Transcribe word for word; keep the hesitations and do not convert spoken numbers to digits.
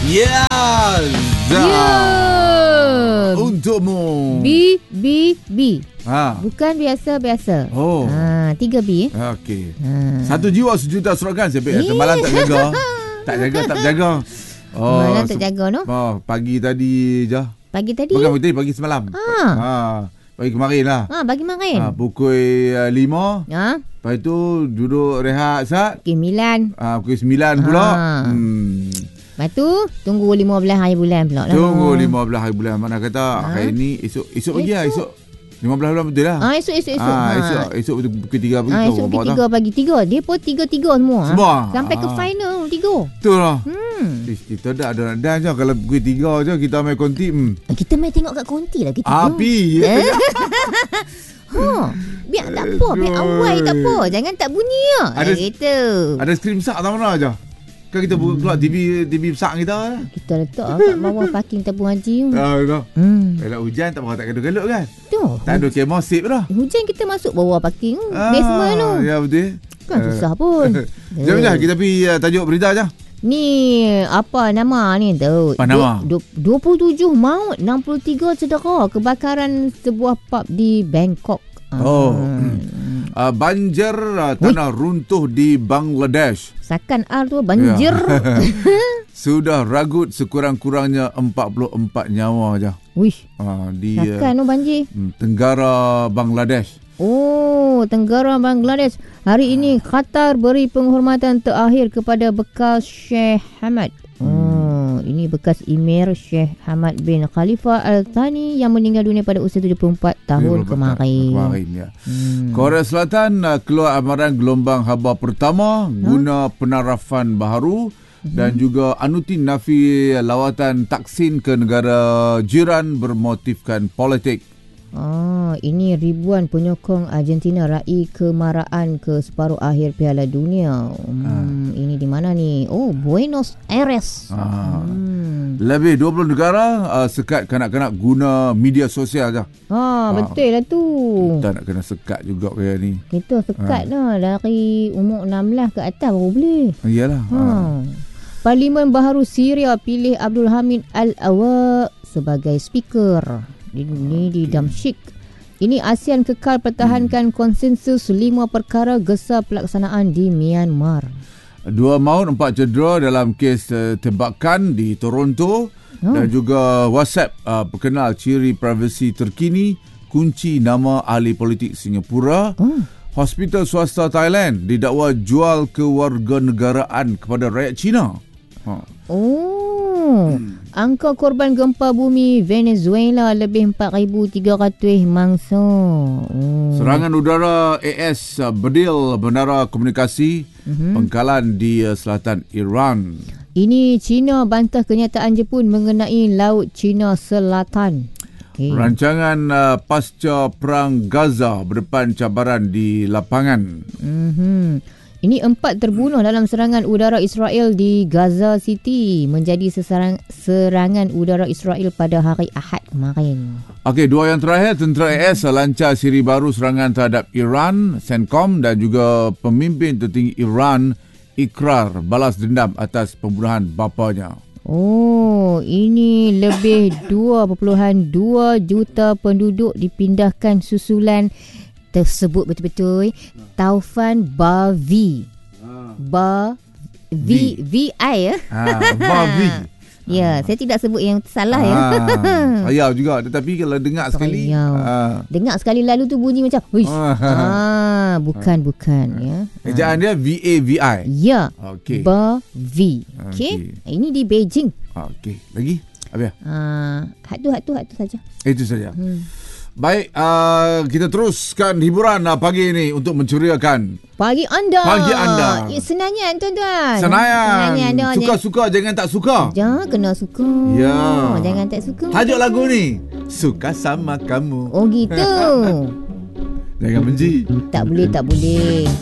Ya, Zah. Ya. Untukmu. B, B, B. Ha. Bukan biasa-biasa. Oh. Ha, tiga B. Eh? Okey. Ha. Satu jiwa sejuta suragan. Siapa yang semalam tak jaga? Tak jaga, tak jaga. Oh, Malam tak jaga, no? Oh, pagi tadi je. Pagi tadi? Bukan pagi tadi, pagi semalam. Ha. Ha. Pagi kemarin lah. Ha, bagi makan. Ha, pukul uh, lima. Ha. Lepas tu duduk rehat sat. Pukul sembilan. Ha, pukul sembilan pula. Ha. Hmm. Lepas tu, tunggu lima belas hari bulan pula lah. Tunggu lima belas hari bulan. Mana kata Ha? hari ni esok esok pagi lah. Esok lima belas bulan betul lah. Ah, esok, esok, esok. Ah, Ha. esok, esok betul pukul tiga pagi. Ah, tu, esok bawa pukul tak? tiga pagi. Tiga. Dia pun tiga-tiga semua. Semua? Ha? Sampai ke Ah. final, tiga. Betul lah. Hmm. Ish, kita dah ada nak dan je. Kalau pukul tiga je kita main konti. Hmm. Kita main tengok kat konti lah kita. Api. Eh? Ha, biar tak apa, biar awal tak apa. Jangan tak bunyi lah. Ada- Gitu. Ada skrin besar tak mana je? Kan kita hmm. keluar T V T V besar kita lah. Kita letak lah kat bawah parking tabung haji tu. Ah, betul. Hmm. Kalau hujan tak berapa tak gaduh-gaduh kan? Tu. Tak ada kemah sip dah. Hujan kita masuk bawah parking tu. Ah, Basement tu. Ya betul. Kan Ah. susah pun. Jom je kita pergi uh, tajuk berita je. Ni apa nama ni tu? Apa nama? Du- du- dua puluh tujuh maut, enam puluh tiga cedera kebakaran sebuah pub di Bangkok. Oh. Hmm. Uh, banjir uh, tanah runtuh di Bangladesh. Sakan R tu banjir. Ya. Sudah ragut sekurang-kurangnya empat puluh empat nyawa je. Wish. Uh, di uh, Sakan tu banjir. Tenggara Bangladesh. Oh, Tenggara Bangladesh. Hari ini Qatar beri penghormatan terakhir kepada bekas Sheikh Hamad. Oh, ini bekas Emir Sheikh Hamad bin Khalifa Al Thani yang meninggal dunia pada usia tujuh puluh empat tahun kemarin. Kemarin ya. Hmm. Korea Selatan uh, keluar amaran gelombang haba pertama guna penarafan baharu hmm. dan juga anuti nafi lawatan Taksin ke negara jiran bermotifkan politik. Ah, ini ribuan penyokong Argentina raih kemarahan ke separuh akhir Piala Dunia. Hmm, ah. Ini di mana ni? Oh, Buenos Aires. Ah. Hmm. Lebih dua puluh negara uh, sekat kanak-kanak guna media sosial je. Ah, betul lah tu. Kita nak kena sekat juga kayak ni. Kita sekat dah dari umur enam belas ke atas baru boleh. Iyalah. Ha. Ah. Parlimen baharu Syria pilih Abdul Hamid Al-Awa sebagai speaker. Ini di Damsyik. Ini ASEAN kekal pertahankan hmm. konsensus lima perkara gesar pelaksanaan di Myanmar. Dua maut, empat cedera dalam kes uh, tembakan di Toronto. Oh. Dan juga WhatsApp uh, perkenal ciri privasi terkini, kunci nama ahli politik Singapura. Oh. Hospital swasta Thailand didakwa jual kewarganegaraan kepada rakyat Cina. Ha. Oh, hmm. angka korban gempa bumi Venezuela lebih empat ribu tiga ratus mangsa. Oh. Serangan udara A S uh, berdil menara komunikasi uh-huh. pengkalan di uh, selatan Iran. Ini China bantah kenyataan Jepun mengenai Laut China Selatan. Okay. Rancangan uh, pasca perang Gaza berdepan cabaran di lapangan. Mhm. Ini empat terbunuh dalam serangan udara Israel di Gaza City menjadi sesarang, serangan udara Israel pada hari Ahad kemarin. Okey, dua yang terakhir, tentera A S lancar siri baru serangan terhadap Iran, CENTCOM dan juga pemimpin tertinggi Iran ikrar balas dendam atas pembunuhan bapanya. Oh, ini lebih dua perpuluhan dua juta penduduk dipindahkan susulan tersebut betul-betul. Taufan Bavi. Ba V V I ya. Ha, Bavi. Ya, saya tidak sebut yang salah ya. Ayau juga, tetapi kalau dengar sekali, ha. dengar sekali lalu tu bunyi macam, wish. Ah, bukan bukan ya. Ejaan dia V A V I. Ya. Okey. Bavi. Okey. Ini di Beijing. Okey. Lagi? Apa? Ah, hat tu hat tu hat tu saja. Itu saja. Hmm. Baik, uh, kita teruskan hiburan uh, pagi ini untuk menceriakan pagi anda. Pagi anda. Eh, senanyan tuan-tuan. Senanyan. Senanyan anda. Suka-suka jangan tak suka. Jangan kena suka. Ya. Jangan tak suka. Tajuk lagu ni, Suka Sama Kamu. Oh gitu. Jangan benci. Tak boleh, tak boleh.